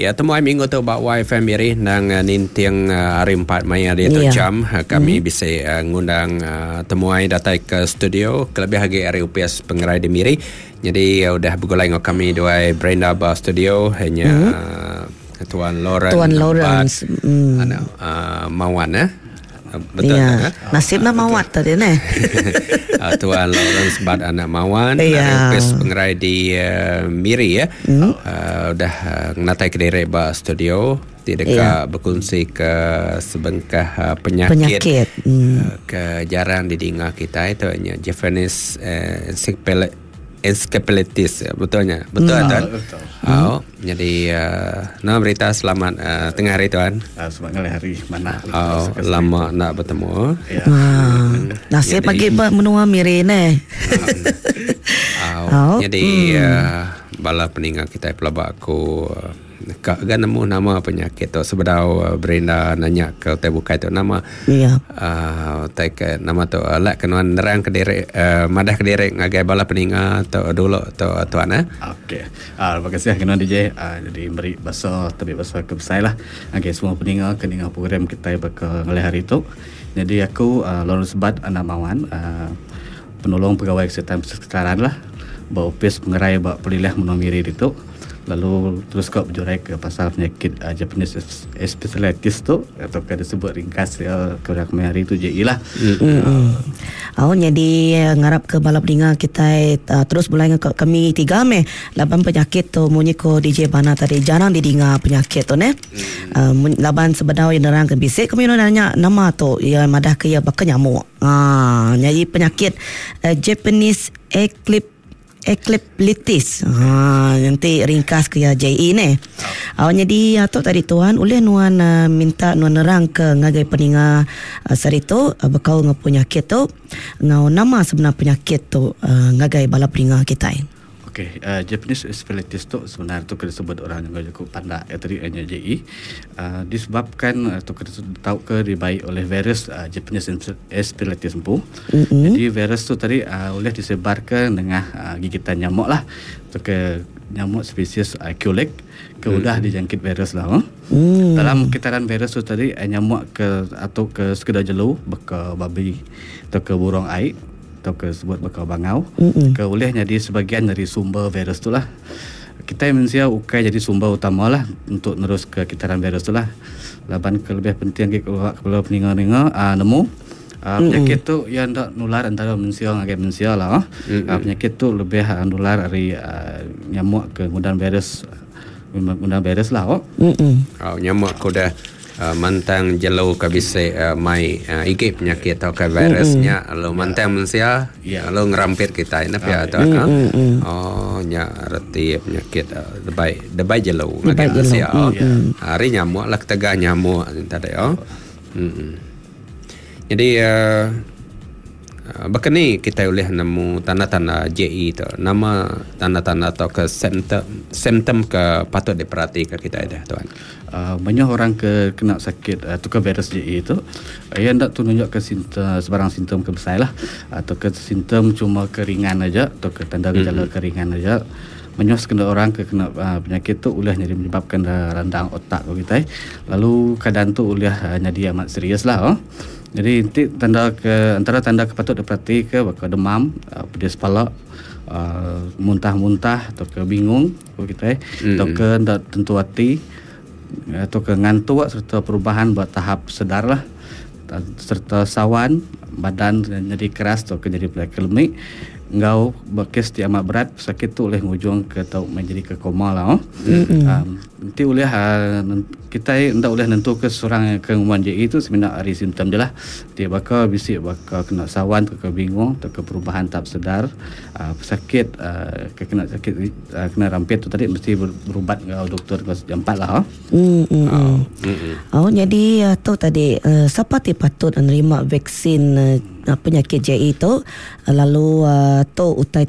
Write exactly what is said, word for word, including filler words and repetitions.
Ya, temu ay minggu tu bak wifi miri nang uh, nintiang uh, hari empat Mei dia tu Yeah. jam uh, kami Mm-hmm. bisa uh, ngundang uh, temu ay datai ke studio kelebih hari hari U P S pengerai di miri. Jadi uh, udah begulai ngok kami dua Brenda ba studio hanya mm-hmm. uh, Tuan Lawrence Tuan Lawrence mm. ana uh, Mawan eh betul ya. kan? Nasibnya mawat tadi ne. uh, Tuan Lawrence Bad anak Mawan Ya. Hari U P S pengerai di uh, Miri ya. Mm. Uh, udah uh, natai ke daerah ba studio tidak ya. Berkongsi ke sebengkah uh, penyakit, penyakit. Mm. Uh, ke jarang didengar kita itu hanya Japanese uh, encephalitis betulnya betul mm. Tuan. Betul. Oh, hmm. jadi uh, nah berita selamat uh, tengah hari Tuan. Uh, selamat hari mana? Oh, lama nak bertemu. Ya. Wah, nasib pagi menua miri ne. Oh, oh. Jadi hmm. uh, bala peninggal kita pelabak aku uh, Kak kan nemu nama penyakit tu sebenarnya uh, Brenda nanya ke teh bukai tu nama iya uh, tai ke nama tu uh, lak kenuan nerang ke derek uh, madah ke derek ngagai bala peninggal tu dulu tu tuan eh okey ah uh, terima kasih kenuan D J uh, jadi beri bahasa tapi bahasa ke besar lah okey semua peninggal keningal program kita bakal ngalih hari tu jadi aku uh, Lawrence Bad anak Mawan uh, penolong pegawai kesihatan persekitaran lah bawa pes pengerai bak pelilih menomiri itu lalu terus kau berjurai ke pasal penyakit uh, Japanese encephalitis tu atau kita sebut ringkas uh, ke hari tu J I lah. Mm-hmm. Oh jadi ngarap ke balap dengar kita uh, terus mulai ke kami tiga me laban penyakit tu munyi ko D J Bana tadi jarang didengar penyakit tu ne. Mm-hmm. Uh, laban sebenarnya nerang ke bisik kami nanya nama tu ya madah ke ya bak nyamuk. Ah jadi penyakit uh, Japanese eclipse Ecleplitis. Ha, nanti ringkas ke J I ni. Oh. Jadi atau tadi tuan oleh nuan uh, minta nuan nerang ke ngagai peninga uh, sarito uh, bekau ngau penyakit tu ngau nama sebenar penyakit tu uh, ngagai bala peninga kita. Okey, uh, Japanese encephalitis tu sebenarnya tu kita sebut orang yang cukup pandai ya tadi hanya J I uh, disebabkan atau kita tahu ke dibaik oleh virus uh, Japanese encephalitis empu. Mm-hmm. Jadi virus tu tadi uh, oleh disebarkan dengan uh, gigitan nyamuk lah atau ke nyamuk spesies uh, Culex ke mm-hmm. udah dijangkit virus lah. Huh? Mm. Dalam kitaran virus tu tadi uh, nyamuk ke atau ke sekedar jelu ke babi atau ke burung air atau ke sebut bakal bangau mm-hmm. ke oleh jadi sebagian dari sumber virus tu lah kita manusia ukai jadi sumber utama lah untuk terus ke kitaran virus tu lah laban kelebih penting ke kalau peninga-ninga uh, nemu uh, mm-hmm. penyakit tu yang tak nular antara manusia dengan manusia lah mm-hmm. uh, penyakit tu lebih uh, nular dari uh, nyamuk ke kemudian virus kemudian virus lah oh. Mm-hmm. Oh, nyamuk kuda Uh, mantang jelo ka bisa uh, mai uh, igip penyakit atau ke virusnya mm-hmm. lalu mantang manusia yeah. lalu ngerampit kita ini apa atau mm-hmm. oh nya reti penyakit uh, debai debai jelo ngagai manusia oh mm-hmm. hari nyamuk lah ketega nyamuk tadi oh mm-hmm. jadi uh, uh, bahkan ni kita boleh nemu tanda-tanda J I tu nama tanda-tanda atau ke simptom simptom ke patut diperhatikan kita ada tuan. Uh, banyak orang ke kena sakit atau uh, ke virus J I itu uh, yang tak tunjuk ke simptom, sebarang simptom kebesar lah atau ke simptom cuma keringan aja atau ke tanda gejala mm-hmm. keringan aja banyak sekena orang ke kena uh, penyakit tu ulah jadi menyebabkan uh, randang otak kita lalu keadaan tu ulah uh, jadi amat serius lah oh. Jadi nanti tanda ke antara tanda ke patut diperhati ke bakal demam uh, pedih kepala uh, muntah-muntah atau ke bingung kita mm-hmm. atau ke tak tentu hati atau ke ngantuk serta perubahan buat tahap sedar lah serta sawan badan jadi keras atau ke jadi lemik engkau berkes dia amat berat sakit tu oleh ngujung ke tau menjadi ke koma lah oh. Mm-hmm. um, nanti oleh uh, kita hendak oleh nentu ke seorang keumuman J I itu sebenarnya hari simptom je lah dia bakal bisik bakal kena sawan ke bingung atau ke perubahan tahap sedar uh, sakit uh, ke kena sakit uh, kena rampit tu tadi mesti berubat dengan doktor kelas empat lah oh. Mm-hmm. Oh. Mm-hmm. Oh jadi uh, tu tadi uh, siapa ti patut menerima vaksin uh, penyakit J I tu lalu uh, tu utai